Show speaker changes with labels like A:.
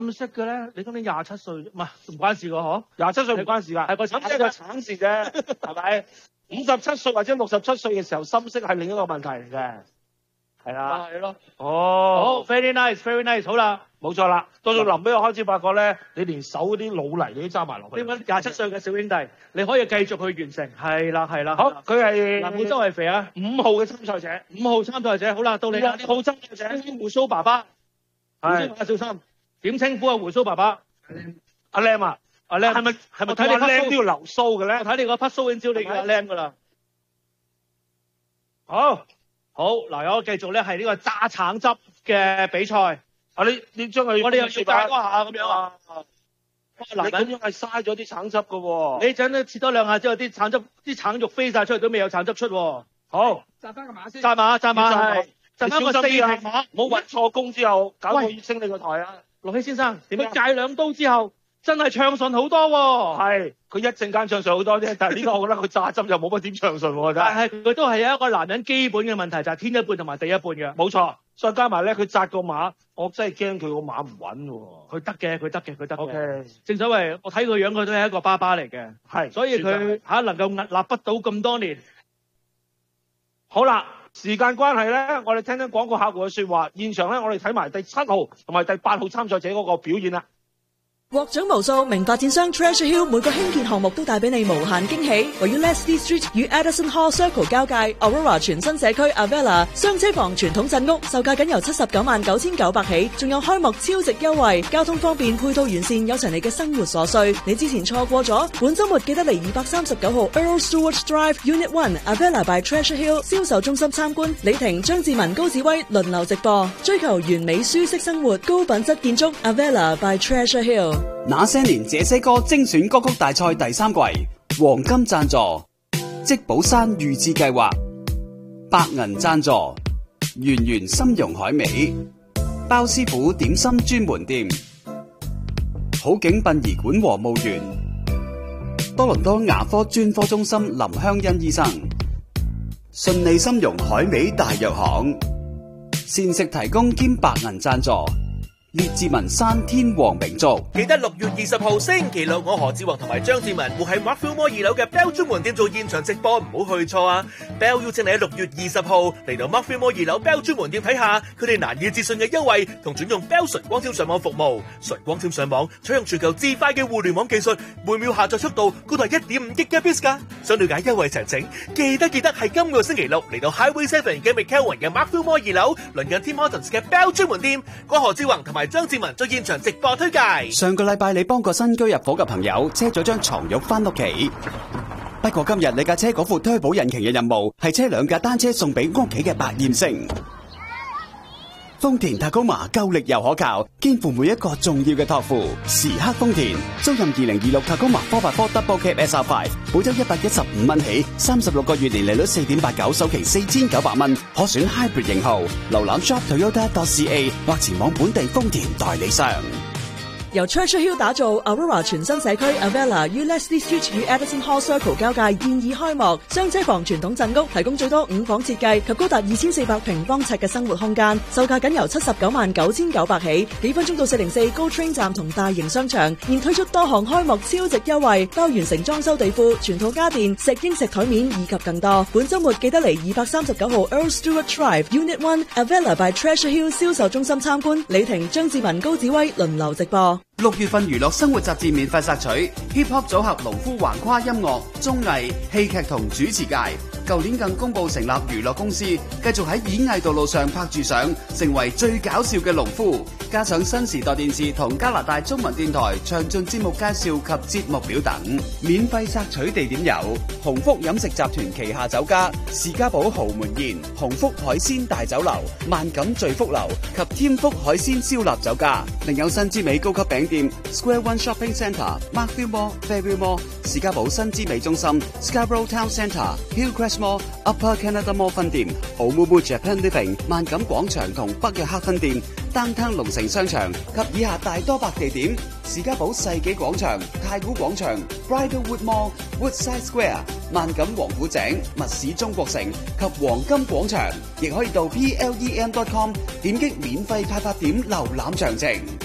A: 色嘅咧，你今年27歲，唔關事㗎嗬
B: ，27歲唔關事㗎，係個橙色嘅橙事啫，係咪？57歲或者67歲嘅時候，深色係另一個問題嚟嘅，係啦，
A: 係咯。
B: 哦，
A: 好 ，very nice，very nice，好啦，
B: 冇錯啦。到到臨尾我開始發覺咧，你連手嗰啲老泥你都揸埋落去。
A: 點解27歲嘅小兄弟，你可以繼續去完成？係啦，係啦。
B: 好，佢係
A: 嗱，澳洲係肥啊
B: ，5號嘅參賽者
A: ，5號參賽者，好啦，到你啦，
B: 6號參賽者，
A: 鬍鬚爸爸，
B: 係
A: 小心，點稱呼啊？鬍鬚爸爸，
B: 阿 Lam 啊，
A: 阿 Lam，
B: 係咪
A: 我睇你
B: 阿 Lam 都要留鬚嘅咧？
A: 我睇你個匹鬚已經知道你叫阿 Lam 噶啦。
B: 好，
A: 嗱，我繼續咧係呢個榨橙汁嘅比賽。
B: 你將佢，
A: 我哋又要炸多下咁樣啊！
B: 你咁樣係嘥咗啲橙汁㗎喎。
A: 你陣咧切多兩下之後，啲橙肉飛晒出嚟，都未有橙汁出喎。
B: 好，
C: 炸翻個馬先。
A: 炸馬係，炸翻個4匹馬，
B: 冇運錯工之後，搞到升你個台啊！
A: 陸希先生，佢戒兩刀之後，真係暢順好多喎。
B: 係，佢一陣間暢順好多啫，但係呢個我覺得佢榨汁又冇乜點暢順喎，真係。
A: 但係佢都係有一個男人基本嘅問題，就係天一半同埋地一半嘅。
B: 冇錯，再加埋咧，佢扎個馬，我真係驚佢個馬唔穩喎。
A: 佢得嘅。
B: OK，
A: 正所謂我睇佢樣，佢都係一個爸爸嚟嘅。
B: 係，
A: 所以佢能夠屹立不倒咁多年。
B: 好啦，時間關係咧，我哋聽聽廣告客戶嘅説話。現場咧，我哋睇埋第7號同埋第8號參賽者嗰個表演啦。
D: 獲獎無數，名發展商 Treasure Hill 每個興建項目都帶俾你無限驚喜。位於 Leslie Street 與 Addison Hall Circle 交界 Aurora 全新社區 Avella 雙車房傳統鎮屋，售價僅由799900起，仲有開幕超值優惠，交通方便，配套完善，有齊你嘅生活所需。你之前錯過咗，本週末記得嚟239號 Earl Stewart Drive Unit 1 Avella by Treasure Hill 銷售中心參觀。李婷、張志文、高子威輪流直播，追求完美舒適生活，高品質建築 Avella by Treasure Hill。
E: 那些年這些歌精選歌曲大賽第3季黃金贊助積寶山預置計劃，白銀贊助圓圓參茸海味，包師傅點心專門店，好景殯儀館和墓園，多倫多牙科專科中心林香欣醫生，順利參茸海味大藥行，膳食提供兼白銀贊助列治文山天王名族，
F: 記得6月20號星期六，我何志宏同埋張志文會喺 Markfield Mall 2樓嘅 Bell 專門店做現場直播，唔好去錯啊 ！Bell 邀請你喺6月20號嚟到 Markfield Mall 2樓 Bell 專門店睇下佢哋難以置信嘅優惠，同轉用 Bell 純光纖上網服務。純光纖上網採用全球至快嘅互聯網技術，每秒下載速度高達1.5 Gbps 㗎。想了解優惠詳情，記得係今個星期六嚟到 Highway 7嘅 McKelvin 嘅 Markfield Mall 2樓，鄰近 Tim Hortons 嘅 Bell 專門店，我何志宏同埋張志文做現場直播推介。
E: 上個禮拜你幫個新居入伙嘅朋友車咗張床褥翻屋企，不過今日你架車嗰副推保引擎嘅任務係車2架單車送俾屋企嘅百厭星。豐田塔高馬夠力又可靠，肩負每一個重要嘅託付。時刻豐田，租任2026塔高馬 4x4 Double Cab SR5，保周115蚊起，36個月年利率4.89，首期4900蚊，可選 Hybrid 型號。瀏覽 shop.toyota.ca 或前往本地豐田代理商。
D: 由 Treasure Hill 打造 Aurora 全新社區 Avella 於 Leslie Street 與 Addison Hall Circle 交界現已開幕，雙車房傳統鎮屋提供最多5房設計及高達2400平方尺嘅生活空間，售價僅由799900起，幾分鐘到404 Go Train 站同大型商場，現推出多項開幕超值優惠，包完成裝修地庫、全套家電、石英石台面以及更多。本週末記得嚟239號 Earl Stewart Drive Unit 1 Avella by Treasure Hill 銷售中心參觀。李婷、張志文、高子威輪流直播。
E: 6月份娛樂生活雜誌免費索取 Hip Hop 組合農夫橫跨音樂、綜藝、戲劇同主持界。舊年更公布成立娛樂公司，繼續喺演藝道路上拍住上，成為最搞笑嘅農夫。加上新時代電視同加拿大中文電台詳盡節目介紹及節目表等。免費索取地點有鴻福飲食集團旗下酒家士嘉堡豪門宴、鴻福海鮮大酒樓、萬錦聚福樓及添福海鮮燒臘酒家。另有新之美高級餅店 Square One Shopping Centre、Markfield Mall、Fairview Mall、士嘉堡新之美中心、Scarborough Town Centre、Hillcrest Mall、Upper Canada Mall 分店、Omumu Japan Living、萬錦廣場同北約克分店、Downtown 龍城商場及以下大多百地點：士嘉堡世紀廣場、太古廣場、Bridlewood Mall、Woodside Square、萬錦王府井、密市中國城及黃金廣場，亦可以到 plem.com 點擊免費派發點瀏覽詳情。